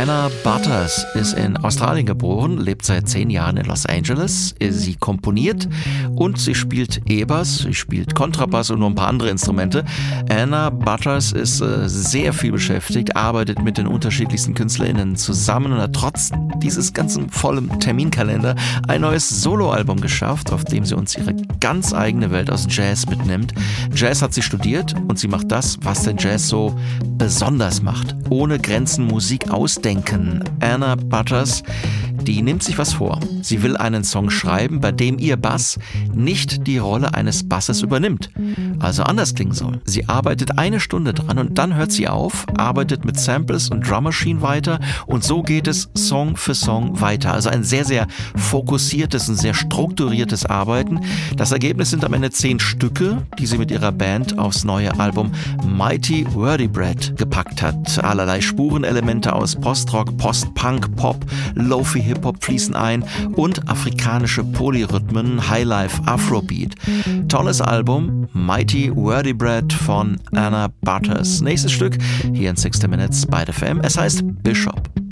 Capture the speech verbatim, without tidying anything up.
Anna Butters ist in Australien geboren, lebt seit zehn Jahren in Los Angeles. Sie komponiert und sie spielt E-Bass, sie spielt Kontrabass und noch ein paar andere Instrumente. Anna Butters ist äh, sehr viel beschäftigt, arbeitet mit den unterschiedlichsten KünstlerInnen zusammen und hat trotz dieses ganzen vollen Terminkalender ein neues Soloalbum geschafft, auf dem sie uns ihre ganz eigene Welt aus Jazz mitnimmt. Jazz hat sie studiert und sie macht das, was den Jazz so besonders macht. Ohne Grenzen Musik ausdenken. Anna Butters, die nimmt sich was vor. Sie will einen Song schreiben, bei dem ihr Bass nicht die Rolle eines Basses übernimmt, also anders klingen soll. Sie arbeitet eine Stunde dran und dann hört sie auf, arbeitet mit Samples und Drum Machine weiter und so geht es Song für Song weiter. Also ein sehr, sehr fokussiertes und sehr strukturiertes Arbeiten. Das Ergebnis sind am Ende zehn Stücke, die sie mit ihrer Band aufs neue Album Mighty Vertebrate gepackt hat. Allerlei Spurenelemente aus Postrock, Post-Punk, Pop, Lo-Fi Hip-Hop fließen ein und afrikanische Polyrhythmen, Highlife, Afrobeat. Tolles Album, Mighty Vertebrate von Anna Butters. Nächstes Stück hier in sixty Minutes bei F M. Es heißt Bishop.